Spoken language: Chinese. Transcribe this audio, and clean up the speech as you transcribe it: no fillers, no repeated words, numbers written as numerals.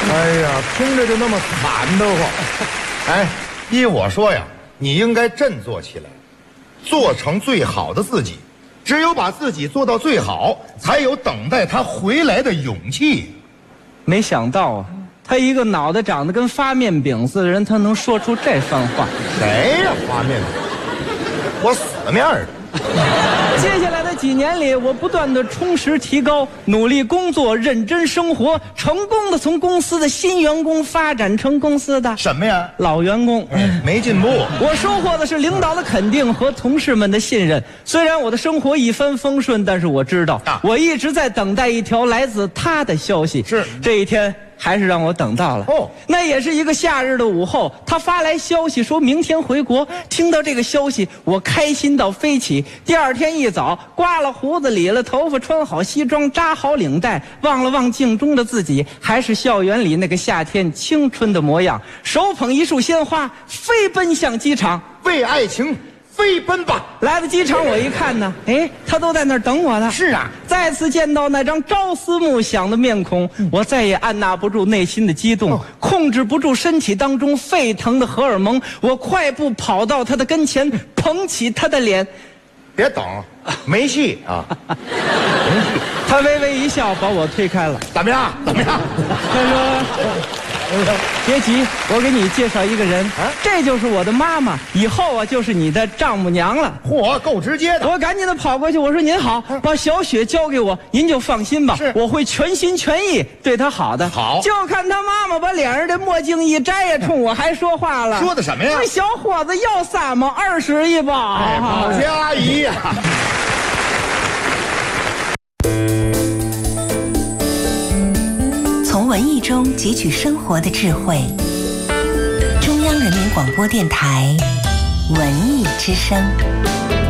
哎呀，听着就那么惨得慌。哎，依我说呀，你应该振作起来，做成最好的自己。只有把自己做到最好，才有等待他回来的勇气。 没想到啊，他一个脑袋长得跟发面饼似的人，他能说出这番话。 谁呀？发面饼？我死面的。 接下来的几年里，我不断的充实提高，努力工作，认真生活，成功的从公司的新员工发展成公司的什么呀？ 老员工。 没进步。 我收获的是领导的肯定和同事们的信任。虽然我的生活一帆风顺，但是我知道，我一直在等待一条来自他的消息。 是这一天。还是让我等到了哦，那也是一个夏日的午后，他发来消息说明天回国。听到这个消息，我开心到飞起。第二天一早，刮了胡子，理了头发，穿好西装，扎好领带，望了望镜中的自己，还是校园里那个夏天青春的模样，手捧一束鲜花，飞奔向机场， 为爱情飞奔吧！ 来到机场，我一看呢，哎，他都在那儿等我呢。 是啊， 再次见到那张朝思暮想的面孔，我再也按捺不住内心的激动，控制不住身体当中沸腾的荷尔蒙，我快步跑到他的跟前，捧起他的脸。 别等，没戏啊！没戏。 他微微一笑，把我推开了。 怎么样？怎么样？ 他说。别急，我给你介绍一个人啊，这就是我的妈妈，以后啊就是你的丈母娘了。 嚯，够直接的！ 我赶紧的跑过去，我说您好，把小雪交给我，您就放心吧，我会全心全意对她好的。 好， 就看他妈妈把脸上的墨镜一摘呀，冲我还说话了。 说的什么呀？ 这小伙子要3毛，20一包。 哎，保洁阿姨呀。 从文艺中汲取生活的智慧。中央人民广播电台文艺之声。